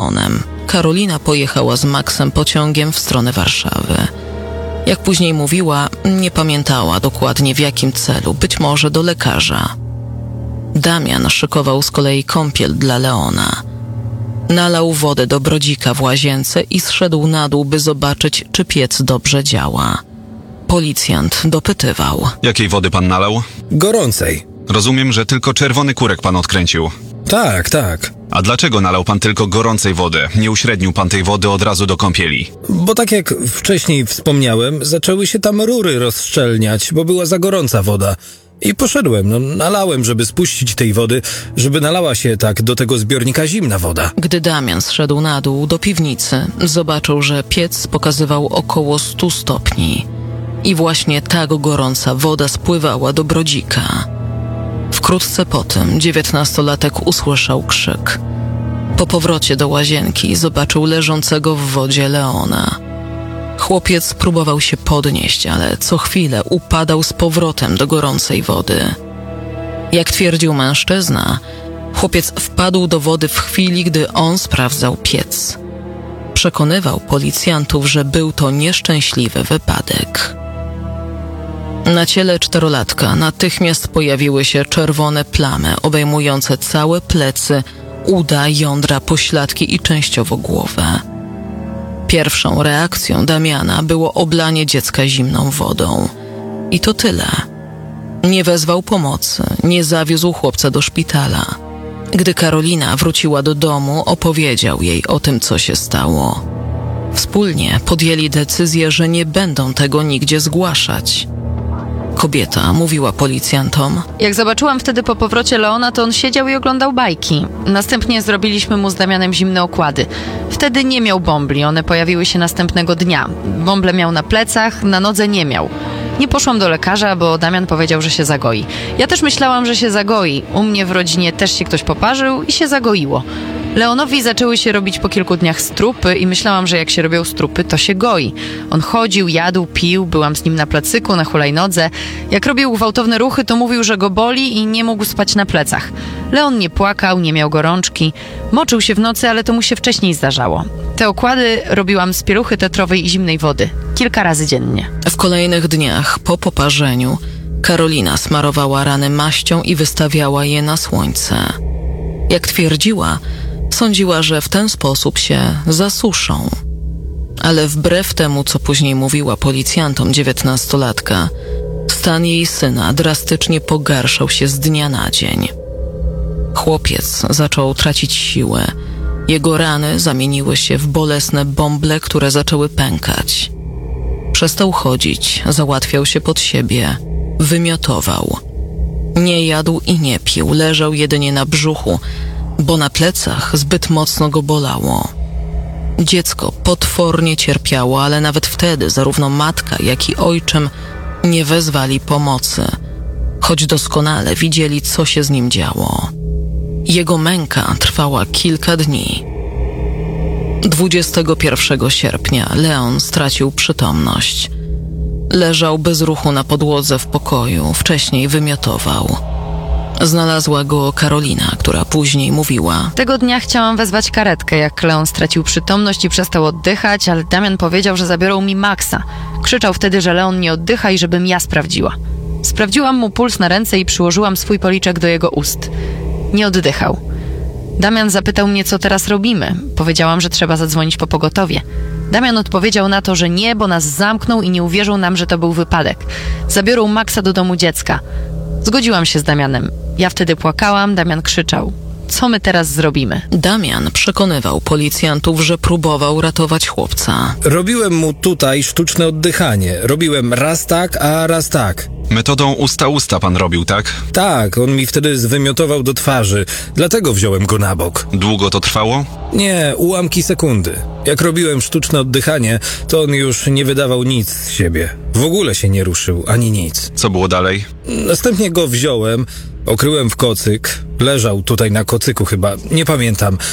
Leonem. Karolina pojechała z Maxem pociągiem w stronę Warszawy. Jak później mówiła, nie pamiętała dokładnie w jakim celu, być może do lekarza. Damian szykował z kolei kąpiel dla Leona. Nalał wodę do brodzika w łazience i zszedł na dół, by zobaczyć, czy piec dobrze działa. Policjant dopytywał. Jakiej wody pan nalał? Gorącej. Rozumiem, że tylko czerwony kurek pan odkręcił. Tak, tak. A dlaczego nalał pan tylko gorącej wody? Nie uśrednił pan tej wody od razu do kąpieli? Bo tak jak wcześniej wspomniałem, zaczęły się tam rury rozszczelniać, bo była za gorąca woda. I poszedłem, nalałem, żeby spuścić tej wody, żeby nalała się tak do tego zbiornika zimna woda. Gdy Damian zszedł na dół do piwnicy, zobaczył, że piec pokazywał około 100 stopni. I właśnie tak gorąca woda spływała do brodzika. Wkrótce potem 19-latek usłyszał krzyk. Po powrocie do łazienki zobaczył leżącego w wodzie Leona. Chłopiec próbował się podnieść, ale co chwilę upadał z powrotem do gorącej wody. Jak twierdził mężczyzna, chłopiec wpadł do wody w chwili, gdy on sprawdzał piec. Przekonywał policjantów, że był to nieszczęśliwy wypadek. Na ciele 4-latka natychmiast pojawiły się czerwone plamy obejmujące całe plecy, uda, jądra, pośladki i częściowo głowę. Pierwszą reakcją Damiana było oblanie dziecka zimną wodą. I to tyle. Nie wezwał pomocy, nie zawiózł chłopca do szpitala. Gdy Karolina wróciła do domu, opowiedział jej o tym, co się stało. Wspólnie podjęli decyzję, że nie będą tego nigdzie zgłaszać. Kobieta mówiła policjantom. Jak zobaczyłam wtedy po powrocie Leona, to on siedział i oglądał bajki. Następnie zrobiliśmy mu z Damianem zimne okłady. Wtedy nie miał bąbli, one pojawiły się następnego dnia. Bąble miał na plecach, na nodze nie miał. Nie poszłam do lekarza, bo Damian powiedział, że się zagoi. Ja też myślałam, że się zagoi. U mnie w rodzinie też się ktoś poparzył i się zagoiło. Leonowi zaczęły się robić po kilku dniach strupy i myślałam, że jak się robią strupy, to się goi. On chodził, jadł, pił, byłam z nim na placyku, na hulajnodze. Jak robił gwałtowne ruchy, to mówił, że go boli i nie mógł spać na plecach. Leon nie płakał, nie miał gorączki. Moczył się w nocy, ale to mu się wcześniej zdarzało. Te okłady robiłam z pieluchy tetrowej i zimnej wody. Kilka razy dziennie. W kolejnych dniach po poparzeniu Karolina smarowała rany maścią i wystawiała je na słońce. Jak twierdziła, sądziła, że w ten sposób się zasuszą. Ale wbrew temu, co później mówiła policjantom 19-latka, stan jej syna drastycznie pogarszał się z dnia na dzień. Chłopiec zaczął tracić siłę. Jego rany zamieniły się w bolesne bąble, które zaczęły pękać. Przestał chodzić, załatwiał się pod siebie, wymiotował. Nie jadł i nie pił, leżał jedynie na brzuchu, bo na plecach zbyt mocno go bolało. Dziecko potwornie cierpiało, ale nawet wtedy zarówno matka, jak i ojczym nie wezwali pomocy, choć doskonale widzieli, co się z nim działo. Jego męka trwała kilka dni. 21 sierpnia Leon stracił przytomność. Leżał bez ruchu na podłodze w pokoju, wcześniej wymiotował. Znalazła go Karolina, która później mówiła. Tego dnia chciałam wezwać karetkę, jak Leon stracił przytomność i przestał oddychać, ale Damian powiedział, że zabiorą mi Maxa. Krzyczał wtedy, że Leon nie oddycha i żebym ja sprawdziła. Sprawdziłam mu puls na ręce i przyłożyłam swój policzek do jego ust. Nie oddychał. Damian zapytał mnie, co teraz robimy. Powiedziałam, że trzeba zadzwonić po pogotowie. Damian odpowiedział na to, że nie, bo nas zamknął i nie uwierzył nam, że to był wypadek. Zabiorą Maxa do domu dziecka. Zgodziłam się z Damianem. Ja wtedy płakałam, Damian krzyczał. Co my teraz zrobimy? Damian przekonywał policjantów, że próbował ratować chłopca. Robiłem mu tutaj sztuczne oddychanie. Robiłem raz tak, a raz tak. Metodą usta-usta pan robił, tak? Tak, on mi wtedy zwymiotował do twarzy. Dlatego wziąłem go na bok. Długo to trwało? Nie, ułamki sekundy. Jak robiłem sztuczne oddychanie, to on już nie wydawał nic z siebie. W ogóle się nie ruszył, ani nic. Co było dalej? Następnie go wziąłem, okryłem w kocyk. Leżał tutaj na kocyku chyba, nie pamiętam.